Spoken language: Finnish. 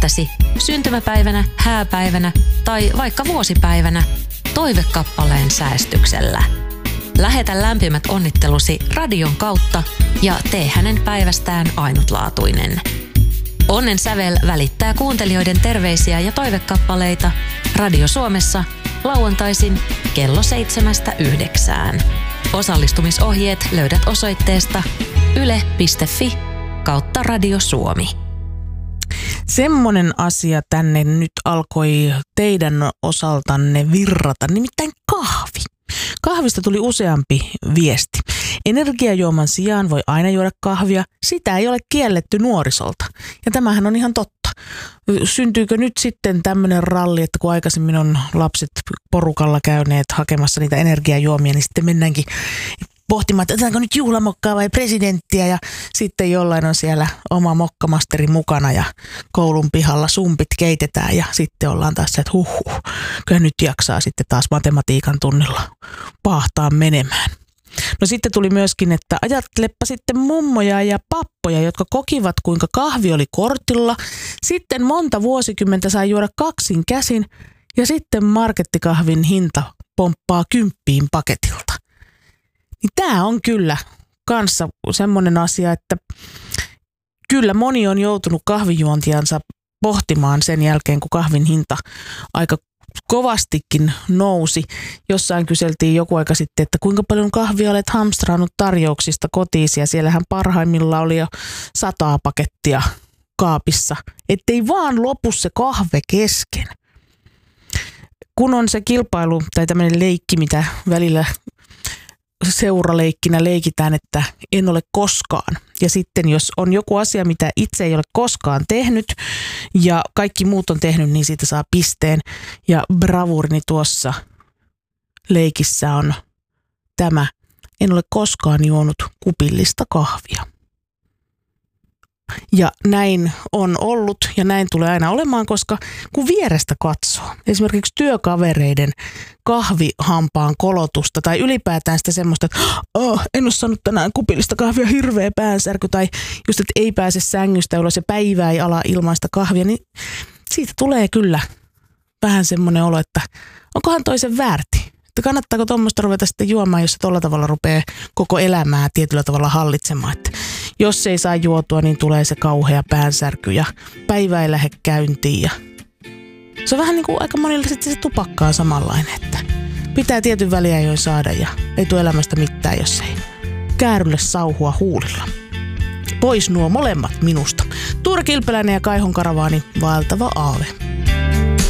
nimeltäsi syntymäpäivänä, hääpäivänä tai vaikka vuosipäivänä toivekappaleen säästyksellä. Lähetä lämpimät onnittelusi radion kautta ja tee hänen päivästään ainutlaatuinen. Onnen sävel välittää kuuntelijoiden terveisiä ja toivekappaleita Radio Suomessa lauantaisin kello 7-9. Osallistumisohjeet löydät osoitteesta yle.fi/Radio Suomi. Semmoinen asia tänne nyt alkoi teidän osaltanne virrata, nimittäin kahvi. Kahvista tuli useampi viesti. Energiajuoman sijaan voi aina juoda kahvia. Sitä ei ole kielletty nuorisolta. Ja tämähän on ihan totta. Syntyykö nyt sitten tämmöinen ralli, että kun aikaisemmin on lapset porukalla käyneet hakemassa niitä energiajuomia, niin sitten mennäänkin pohtimaan, että otetaanko nyt juhlamokkaa vai presidenttiä, ja sitten jollain on siellä oma mokkamasteri mukana ja koulun pihalla sumpit keitetään ja sitten ollaan taas se, että kyllä nyt jaksaa sitten taas matematiikan tunnilla paahtaa menemään. No sitten tuli myöskin, että ajattelepa sitten mummoja ja pappoja, jotka kokivat kuinka kahvi oli kortilla, sitten monta vuosikymmentä sai juoda kaksin käsin ja sitten markettikahvin hinta pomppaa 10 paketilta. Niin tämä on kyllä kanssa semmoinen asia, että kyllä moni on joutunut kahvijuontiansa pohtimaan sen jälkeen, kun kahvin hinta aika kovastikin nousi. Jossain kyseltiin joku aika sitten, että kuinka paljon kahvia olet hamstraannut tarjouksista kotiisi, ja siellähän parhaimmillaan oli jo 100 pakettia kaapissa, ettei vaan lopu se kahve kesken. Kun on se kilpailu tai tämmöinen leikki, mitä välillä seuraleikkinä leikitään, että en ole koskaan. Ja sitten jos on joku asia, mitä itse ei ole koskaan tehnyt ja kaikki muut on tehnyt, niin siitä saa pisteen. Ja bravurini tuossa leikissä on tämä: en ole koskaan juonut kupillista kahvia. Ja näin on ollut ja näin tulee aina olemaan, koska kun vierestä katsoo esimerkiksi työkavereiden kahvihampaan kolotusta tai ylipäätään sitä semmoista, että en ole saanut tänään kupillista kahvia, hirveä päänsärky, tai just, että ei pääse sängystä ulos ja päivää ei ala ilmaista kahvia, niin siitä tulee kyllä vähän semmoinen olo, että onkohan toisen väärti. Että kannattaako tuommoista ruveta sitten juomaan, jos se tuolla tavalla rupeaa koko elämää tietyllä tavalla hallitsemaan. Että jos ei saa juotua, niin tulee se kauhea päänsärky ja päivä ei lähde käyntiin. Ja se on vähän niin kuin aika monilla sitten se tupakka on samanlainen, että pitää tietyn väliajoin saada ja ei tule elämästä mitään, jos ei käärylle sauhua huulilla. Pois nuo molemmat minusta. Tuura Kilpeläinen ja Kaihon Karavaani, vaeltava aave.